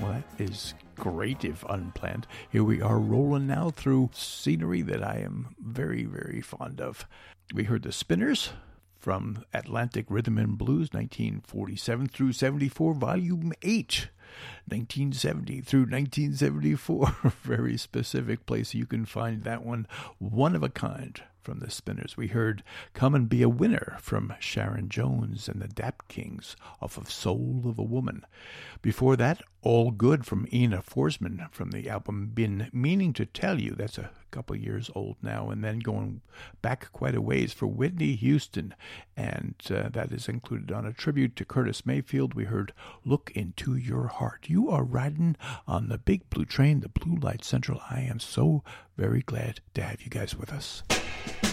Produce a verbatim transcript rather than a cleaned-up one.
Well, that is great if unplanned. Here we are rolling now through scenery that I am very, very fond of. We heard the Spinners from Atlantic Rhythm and Blues, nineteen forty-seven through seventy-four, Volume eight, nineteen seventy through nineteen seventy-four. Very specific place you can find that one. One of a kind from the Spinners. We heard Come and Be a Winner from Sharon Jones and the Dap Kings off of Soul of a Woman. Before that, All Good from Ina Forsman from the album Been Meaning to Tell You. That's a couple years old now. And then going back quite a ways for Whitney Houston. And uh, that is included on a tribute to Curtis Mayfield. We heard Look Into Your Heart. You are riding on the big blue train, the Blue Light Central. I am so very glad to have you guys with us.